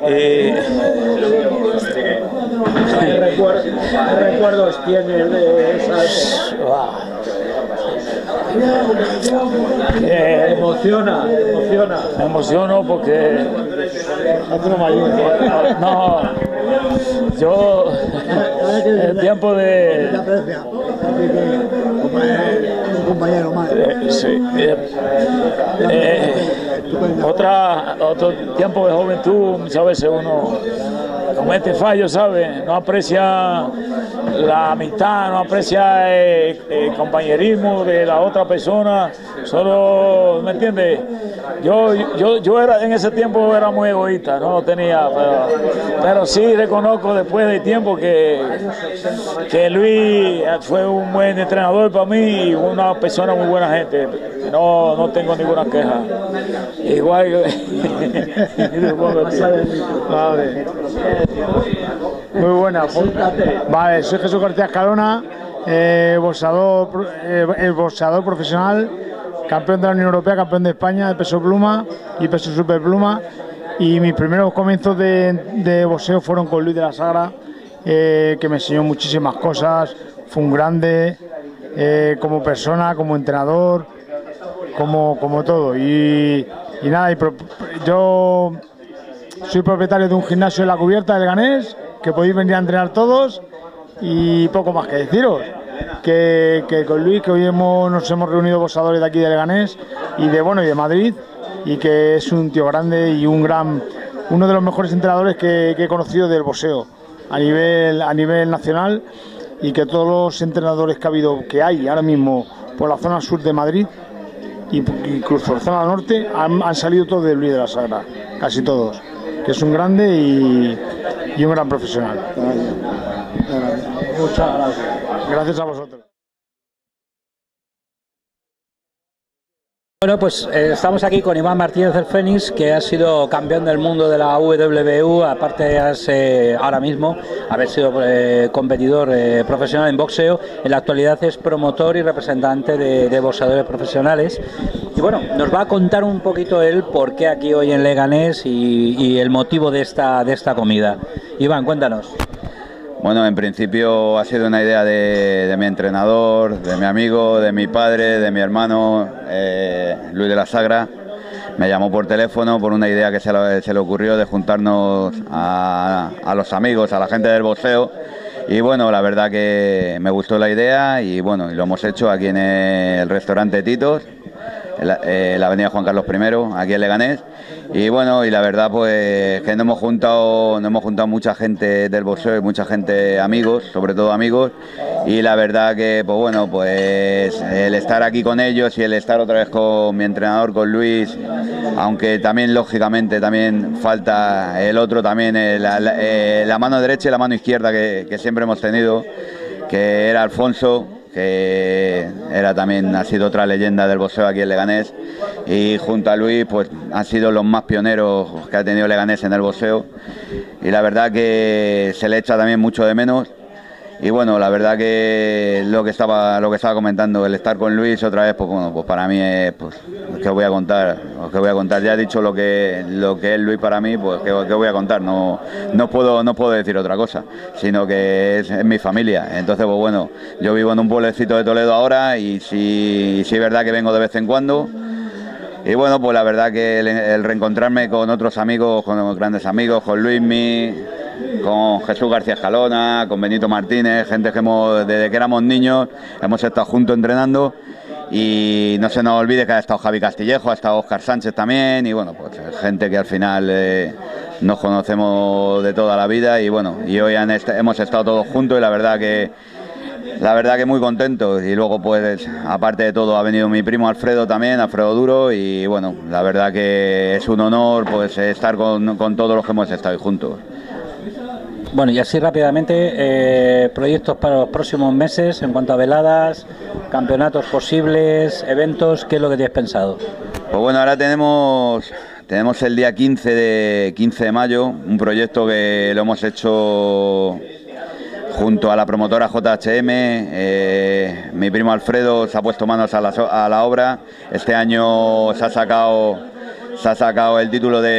¿Qué recuerdos tienes de esas? Emociona. Me emociono porque no, yo el tiempo de un compañero más. sí, otro tiempo de juventud, muchas veces uno comete fallos, ¿sabes? No aprecia la amistad, no aprecia el compañerismo de la otra persona, solo, ¿me entiendes? Yo era, en ese tiempo era muy egoísta, no tenía, pero sí reconozco después de tiempo que Luis fue un buen entrenador para mí y una persona muy buena gente. No tengo ninguna queja. Igual Vale. Muy buena. Vale, soy Jesús García Escalona, boxeador profesional, campeón de la Unión Europea, campeón de España de peso pluma y peso superpluma. Y mis primeros comienzos de boxeo fueron con Luis de la Sagra, que me enseñó muchísimas cosas. Fue un grande como persona, como entrenador, como todo. Y nada, yo soy propietario de un gimnasio en La Cubierta de Leganés, que podéis venir a entrenar todos, y poco más que deciros. Que con Luis, que hoy nos hemos reunido boxeadores de aquí de Leganés y de Madrid, y que es un tío grande y uno de los mejores entrenadores que he conocido del boxeo a nivel nacional, y que todos los entrenadores que hay ahora mismo por la zona sur de Madrid y incluso por la zona norte han salido todos de Luis de la Sagra, casi todos, que es un grande y un gran profesional. Muchas gracias. Gracias a vosotros. Bueno, pues estamos aquí con Iván Martínez del Fénix, que ha sido campeón del mundo de la WBU, aparte de ahora mismo haber sido competidor profesional en boxeo. En la actualidad es promotor y representante de boxeadores profesionales. Y bueno, nos va a contar un poquito él por qué aquí hoy en Leganés y el motivo de esta comida. Iván, cuéntanos. Bueno, en principio ha sido una idea de mi entrenador, de mi amigo, de mi padre, de mi hermano, Luis de la Sagra. Me llamó por teléfono por una idea que se le ocurrió de juntarnos a los amigos, a la gente del boxeo. Y bueno, la verdad que me gustó la idea y bueno, y lo hemos hecho aquí en el restaurante Titos, en la avenida Juan Carlos I, aquí en Leganés. Y bueno, y la verdad pues que nos hemos juntado mucha gente del boxeo y mucha gente, amigos, sobre todo amigos, y la verdad que pues bueno, pues el estar aquí con ellos y el estar otra vez con mi entrenador, con Luis, aunque también lógicamente también falta el otro también, la mano derecha y la mano izquierda que siempre hemos tenido, que era Alfonso, que ha sido otra leyenda del boxeo aquí en Leganés, y junto a Luis pues han sido los más pioneros que ha tenido Leganés en el boxeo, y la verdad que se le echa también mucho de menos. Y bueno, la verdad que lo que estaba comentando, el estar con Luis otra vez, pues bueno, pues para mí es, pues, ¿qué os voy a contar? Ya he dicho lo que es Luis para mí, pues ¿qué voy a contar? No puedo decir otra cosa, sino que es mi familia. Entonces, pues bueno, yo vivo en un pueblecito de Toledo ahora y sí es verdad que vengo de vez en cuando. Y bueno, pues la verdad que el reencontrarme con otros amigos, con grandes amigos, con Luismi, con Jesús García Escalona, con Benito Martínez, gente que desde que éramos niños hemos estado juntos entrenando, y no se nos olvide que ha estado Javi Castillejo, ha estado Óscar Sánchez también, y bueno, pues gente que al final nos conocemos de toda la vida, y bueno, y hoy hemos estado todos juntos, y la verdad que muy contentos. Y luego pues aparte de todo ha venido mi primo Alfredo también, Alfredo Duro, y bueno, la verdad que es un honor pues estar con todos los que hemos estado juntos. Bueno, y así rápidamente, proyectos para los próximos meses en cuanto a veladas, campeonatos posibles, eventos, ¿qué es lo que tienes pensado? Pues bueno, ahora tenemos el día 15 de mayo, un proyecto que lo hemos hecho junto a la promotora JHM. Mi primo Alfredo se ha puesto manos a la obra. Este año se ha sacado el título de